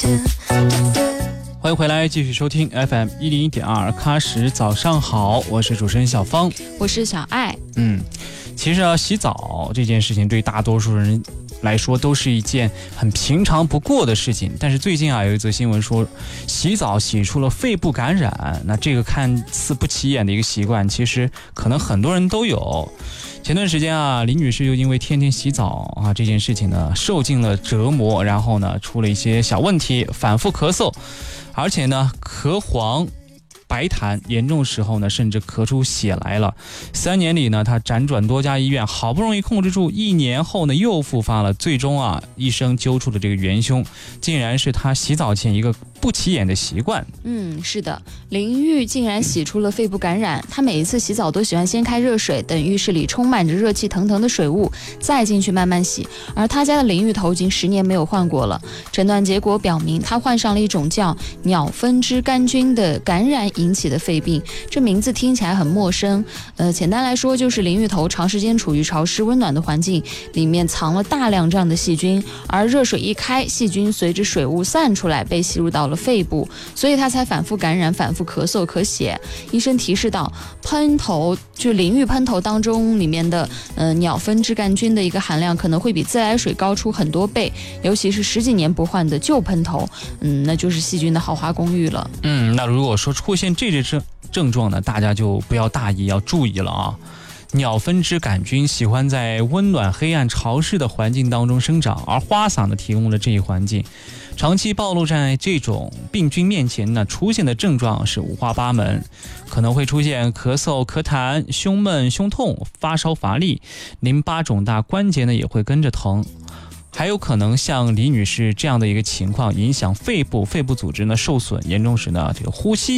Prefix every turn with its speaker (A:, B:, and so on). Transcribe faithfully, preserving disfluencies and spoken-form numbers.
A: 欢迎回来，继续收听 F M 一零一点二喀什早上好，我是主持人小芳，
B: 我是小爱。
A: 嗯，其实啊，洗澡这件事情对大多数人来说都是一件很平常不过的事情，但是最近啊，有一则新闻说，洗澡洗出了肺部感染。那这个看似不起眼的一个习惯，其实可能很多人都有。前段时间啊，李女士就因为天天洗澡啊这件事情呢，受尽了折磨，然后呢出了一些小问题，反复咳嗽，而且呢咳黄白痰，严重时候呢甚至咳出血来了。三年里呢，她辗转多家医院，好不容易控制住，一年后呢又复发了。最终啊，医生揪出的这个元凶，竟然是她洗澡前一个不起眼的习惯。
B: 嗯，是的，林玉竟然洗出了肺部感染。她每一次洗澡都喜欢先开热水，等浴室里充满着热气腾腾的水雾，再进去慢慢洗。而她家的淋浴头已经十年没有换过了。诊断结果表明，她患上了一种叫鸟分支杆菌的感染引起的肺病。这名字听起来很陌生，呃，简单来说就是淋浴头长时间处于潮湿温暖的环境，里面藏了大量这样的细菌，而热水一开，细菌随着水雾散出来，被吸入到了肺部，所以他才反复感染、反复咳嗽、咳血。医生提示到，喷头就淋浴喷头当中里面的呃鸟分支杆菌的一个含量可能会比自来水高出很多倍，尤其是十几年不换的旧喷头，嗯，那就是细菌的豪华公寓了。
A: 嗯，那如果说出现这类症症状呢，大家就不要大意，要注意了啊。鸟分支杆菌喜欢在温暖、黑暗、潮湿的环境当中生长，而花洒呢提供了这一环境。长期暴露在这种病菌面前呢，出现的症状是五花八门，可能会出现咳嗽、咳痰、胸闷、胸痛、发烧、乏力，淋巴肿大，关节呢也会跟着疼。还有可能像李女士这样的一个情况，影响肺部，肺部组织呢受损，严重时呢这个呼吸